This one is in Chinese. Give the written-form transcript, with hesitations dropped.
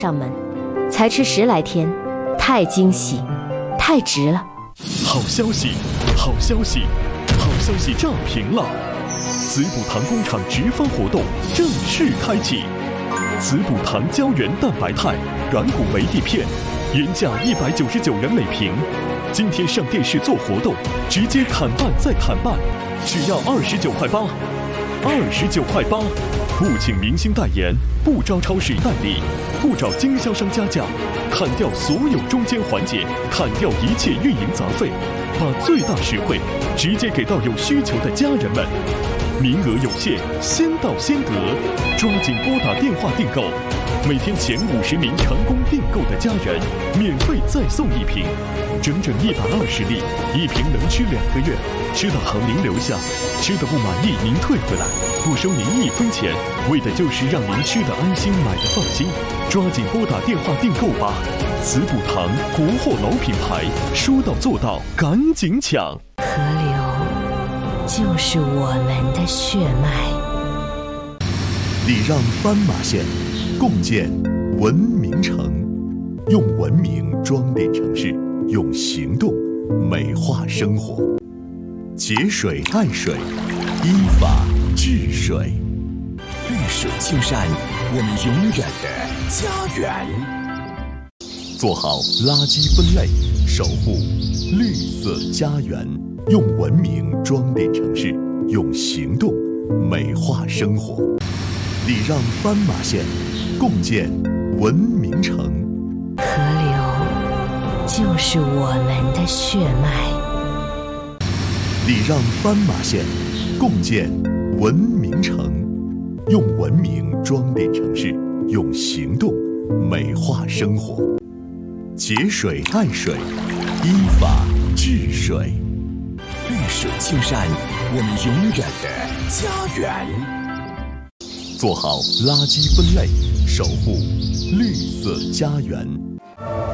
上门，才吃10来天，太惊喜，太值了！ 好消息，好消息，好消息炸屏了！滋补堂工厂直发活动正式开启，滋补堂胶原蛋白肽软骨维 D 片，原价199元每瓶，今天上电视做活动，直接砍半再砍半，只要29块8。29块8，不请明星代言，不招超市代理，不找经销商加价，砍掉所有中间环节，砍掉一切运营杂费，把最大实惠直接给到有需求的家人们。名额有限，先到先得，抓紧拨打电话订购。每天前50名成功订购的家人，免费再送1瓶，整整120粒，1瓶能吃2个月。吃的好您留下，吃的不满意您退回来，不收您1分钱，为的就是让您吃的安心，买的放心。抓紧拨打电话订购吧！滋补堂国货老品牌，说到做到，赶紧抢！ 河流就是我们的血脉。 礼让斑马线，共建文明城，用文明装点城市，用行动美化生活。节水爱水，依法治水。 绿水青山，我们永远的家园。 做好垃圾分类，守护绿色家园，用文明装点城市，用行动美化生活。礼让斑马线，共建文明城。 河流就是我们的血脉。 礼让斑马线，共建文明城，用文明装点城市，用行动美化生活。节水爱水，依法治水。 绿水青山，我们永远的家园。 做好垃圾分类，守护绿色家园。